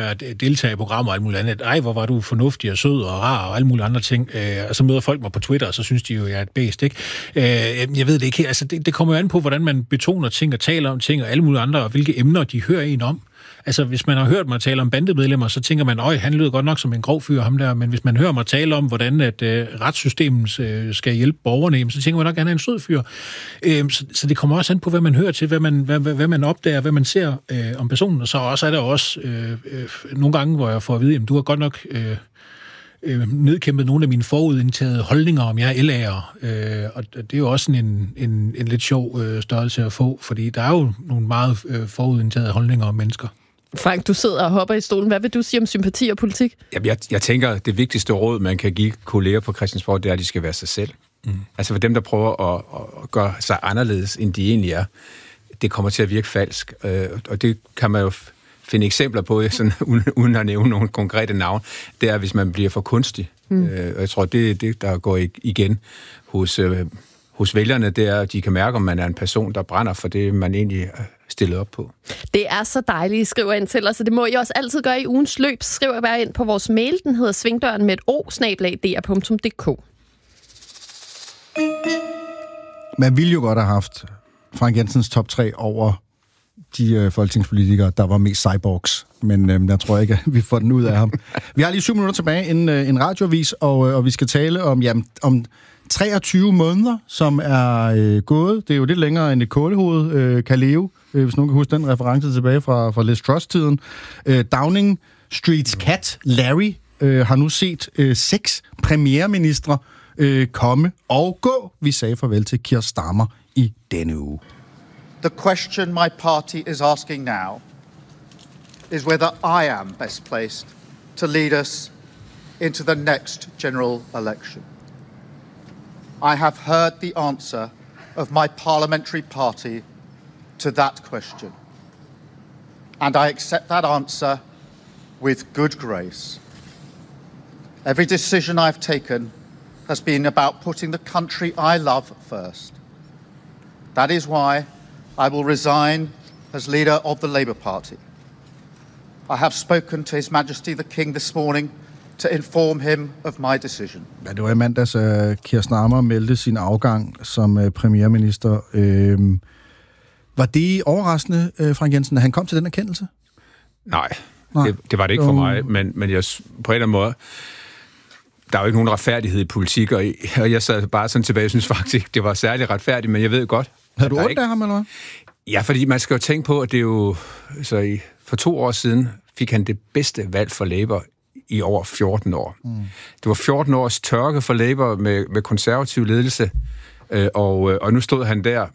at deltage i programmer og alt muligt andet. Ej, hvor var du fornuftig og sød og rar og alle mulige andre ting. Og så møder folk mig på Twitter, og så synes de jo, jeg er et bæst, ikke? Jeg ved det ikke. Altså, det kommer jo an på, hvordan man betoner ting og taler om ting og alle mulige andre, og hvilke emner de hører en om. Altså, hvis man har hørt mig tale om bandemedlemmer, så tænker man, han lyder godt nok som en grov fyr, ham der. Men hvis man hører mig tale om, hvordan at retssystemet skal hjælpe borgerne, så tænker man nok, at han er en sød fyr. Så det kommer også an på, hvad man hører til, hvad man opdager, hvad man ser om personen. Og så også er der også nogle gange, hvor jeg får at vide, at du har godt nok nedkæmpet nogle af mine forudindtagede holdninger, om jeg er LA'er. Og det er jo også en lidt sjov størrelse at få, fordi der er jo nogle meget forudindtagede holdninger om mennesker. Frank, du sidder og hopper i stolen. Hvad vil du sige om sympati og politik? Jeg tænker, at det vigtigste råd, man kan give kolleger på Christiansborg, det er, at de skal være sig selv. Altså for dem, der prøver at gøre sig anderledes, end de egentlig er, det kommer til at virke falsk. Og det kan man jo finde eksempler på, sådan, uden at nævne nogle konkrete navn. Det er, hvis man bliver for kunstig. Og jeg tror, det der går igen hos vælgerne, det er, at de kan mærke, om man er en person, der brænder for det, man egentlig er stillet op på. Det er så dejligt, I skriver ind til os, og det må I også altid gøre i ugens løb. Skriv bare ind på vores mail, den hedder svingdøren med et o@dr.dk. Man ville jo godt have haft Frank Jensens top 3 over de folketingspolitikere, der var mest cyborgs. Men jeg tror ikke, at vi får den ud af ham. Vi har lige 7 minutter tilbage inden en radioavis, og vi skal tale om 23 måneder, som er gået. Det er jo lidt længere end et kålehoved kan leve, hvis nogen kan huske den reference tilbage fra Liz Truss-tiden. Downing Streets cat, Larry, har nu set 6 premierministre komme og gå. Vi sagde farvel til Keir Starmer i denne uge. The question my party is asking now is whether I am best placed to lead us into the next general election. I have heard the answer of my parliamentary party to that question, and I accept that answer with good grace. Every decision I've taken has been about putting the country I love first. That is why I will resign as leader of the Labour Party. I have spoken to His Majesty the King this morning to inform him of my decision. Ja, det var i mandags, Keir Starmer meldte sin afgang som premierminister. Var det overraskende, Frank Jensen, at han kom til den erkendelse? Nej. Det var det ikke for mig, men jeg, på en eller anden måde, der er jo ikke nogen retfærdighed i politik, og jeg sad bare sådan tilbage, jeg synes faktisk, det var særlig retfærdigt, men jeg ved godt. Har du ondt af ham, eller hvad? Ja, fordi man skal jo tænke på, at det er jo, for 2 år siden fik han det bedste valg for Labour i over 14 år. Det var 14 års tørke for Labour med konservativ ledelse, og nu stod han der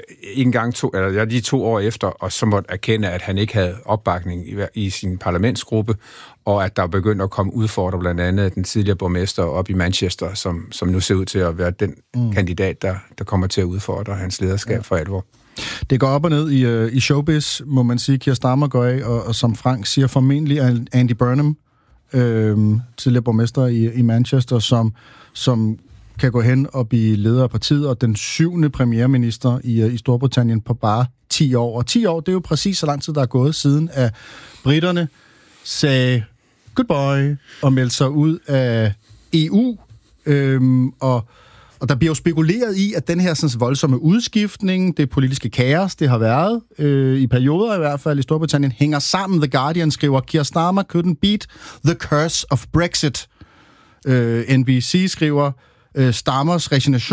lige 2 år efter, og så måtte erkende, at han ikke havde opbakning i sin parlamentsgruppe, og at der begyndte at komme udfordringer, blandt andet den tidligere borgmester op i Manchester, som nu ser ud til at være den kandidat, der kommer til at udfordre hans lederskab for alvor. Det går op og ned i showbiz, må man sige. Keir Starmer går af, og som Frank siger, formentlig Andy Burnham, tidligere borgmester i Manchester, som kan gå hen og blive leder af partiet, og den 7. premierminister i Storbritannien på bare 10 år. Og 10 år, det er jo præcis så lang tid, der er gået siden, at britterne sagde goodbye og meldte sig ud af EU. Og der bliver jo spekuleret i, at den her sådan, voldsomme udskiftning, det politiske kaos, det har været, i perioder i hvert fald i Storbritannien, hænger sammen. The Guardian skriver, Keir Starmer couldn't beat the curse of Brexit. NBC skriver, Starmers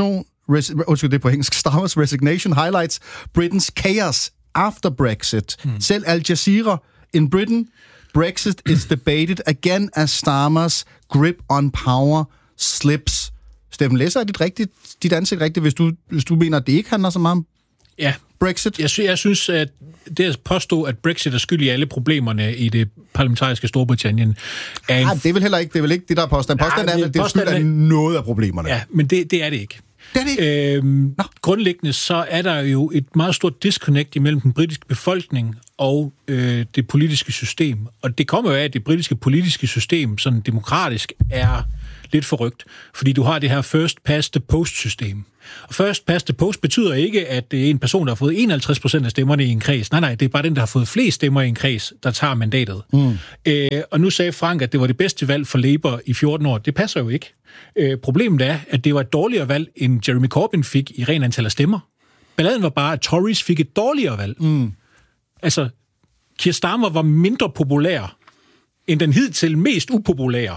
resignation highlights Britain's chaos after Brexit. Selv Al Jazeera in Britain, Brexit is debated again as Starmers grip on power slips. Steffen, læser er dit ansigt rigtigt, hvis du mener, at det ikke handler så meget om Brexit? Jeg synes, at det at påstå, at Brexit er skyld i alle problemerne i det parlamentariske Storbritannien er det er vel heller ikke, det er vel ikke det, der er påstand. Påstand er, at det er skyld af noget af problemerne. Ja, men det er det ikke. Grundlæggende så er der jo et meget stort disconnect imellem den britiske befolkning og det politiske system. Og det kommer jo af, at det britiske politiske system, sådan demokratisk, er lidt forrygt. Fordi du har det her first past the post-system. Og first past the post betyder ikke, at det er en person, der har fået 51% af stemmerne i en kreds. Nej, det er bare den, der har fået flest stemmer i en kreds, der tager mandatet. Og nu sagde Frank, at det var det bedste valg for Labour i 14 år. Det passer jo ikke. Problemet er, at det var et dårligere valg, end Jeremy Corbyn fik i ren antal af stemmer. Balladen var bare, at Tories fik et dårligere valg. Altså, Keir Starmer var mindre populær end den hidtil mest upopulære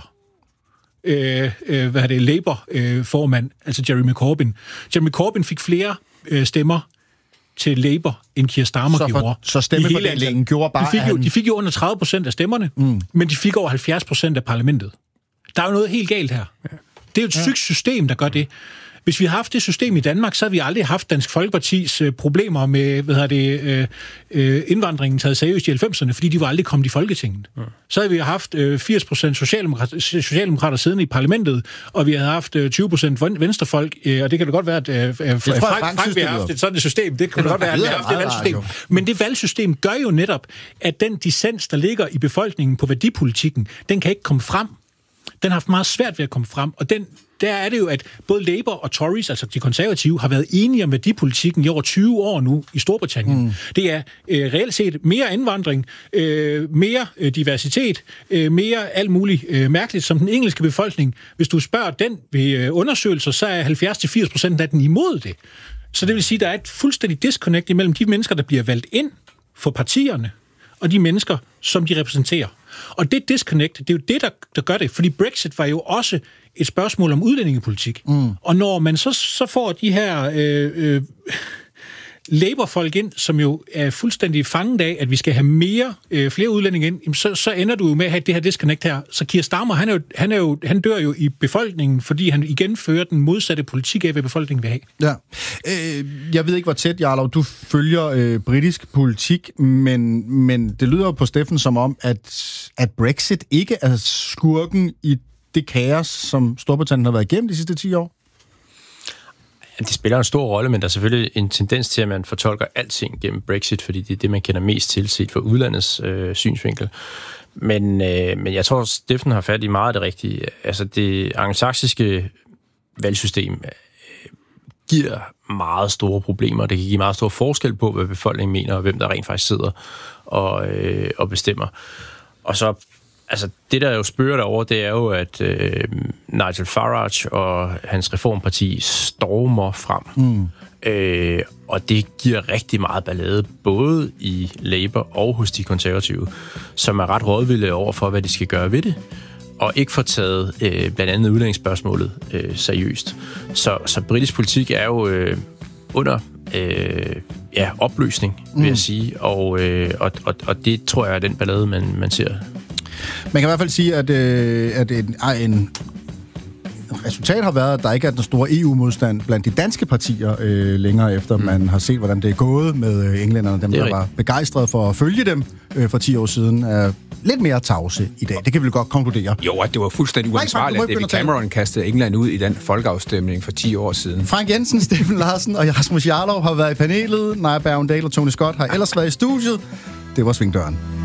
Labour-formand, altså Jeremy Corbyn. Jeremy Corbyn fik flere stemmer til Labour, end Keir Starmer gjorde. Så stemmefordelingen gjorde bare... De fik jo under 30% af stemmerne, men de fik over 70% af parlamentet. Der er jo noget helt galt her. Det er jo et sygt system, der gør det. Hvis vi har haft det system i Danmark, så har vi aldrig haft Dansk Folkepartis problemer med indvandringen taget seriøst i 90'erne, fordi de var aldrig kommet i Folketinget. Så havde vi haft 80% socialdemokrater siddende i parlamentet, og vi havde haft 20% venstrefolk, og det kan da godt være, at Frank vi har haft et sådan et system. Det kan godt være, at vi har haft et valgsystem. Men det valgsystem gør jo netop, at den dissens, der ligger i befolkningen på værdipolitikken, den kan ikke komme frem. Den har haft meget svært ved at komme frem, og der er det jo, at både Labour og Tories, altså de konservative, har været enige om værdipolitikken i over 20 år nu i Storbritannien. Det er reelt set mere indvandring, mere diversitet, mere alt muligt mærkeligt, som den engelske befolkning. Hvis du spørger den ved undersøgelser, så er 70-80% af den imod det. Så det vil sige, at der er et fuldstændig disconnect imellem de mennesker, der bliver valgt ind for partierne, og de mennesker, som de repræsenterer. Og det disconnect, det er jo det, der gør det, fordi Brexit var jo også et spørgsmål om udlændingepolitik. Og når man så får de her Labour-folk ind, som jo er fuldstændig fanget af, at vi skal have flere udlændinge ind, så ender du jo med at have det her disconnect her. Så Keir Starmer, han dør jo i befolkningen, fordi han igen fører den modsatte politik af, hvad befolkningen vil have. Ja. Jeg ved ikke, hvor tæt, Jarlov, du følger britisk politik, men det lyder jo på Steffen som om, at Brexit ikke er skurken i det kaos, som Storbritannien har været igennem de sidste 10 år? Det spiller en stor rolle, men der er selvfølgelig en tendens til, at man fortolker alting gennem Brexit, fordi det er det, man kender mest til set fra udlandets synsvinkel. Men jeg tror, Steffen har fat i meget af det rigtige. Altså det angelsaksiske valgsystem giver meget store problemer. Det kan give meget stor forskel på, hvad befolkningen mener, og hvem der rent faktisk sidder og bestemmer. Og så altså, det der jo spørger derovre, det er jo, at Nigel Farage og hans reformparti stormer frem. Og det giver rigtig meget ballade, både i Labour og hos de konservative, som er ret rådvilde over for, hvad de skal gøre ved det, og ikke får taget blandt andet udlændingsspørgsmålet seriøst. Så britisk politik er jo under opløsning, vil jeg sige, og det tror jeg er den ballade, man ser. Man kan i hvert fald sige, at en resultat har været, at der ikke er den store EU-modstand blandt de danske partier længere efter, man har set, hvordan det er gået med englænderne. Dem, der var begejstrede for at følge dem for 10 år siden, er lidt mere tavse i dag. Det kan vi godt konkludere. Jo, at det var fuldstændig uansvarligt, at David Cameron kastede England ud i den folkeafstemning for 10 år siden. Frank Jensen, Steffen Larsen og Rasmus Jarlov har været i panelet. Naja Bergendal og Tony Scott har ellers været i studiet. Det var Svingdøren.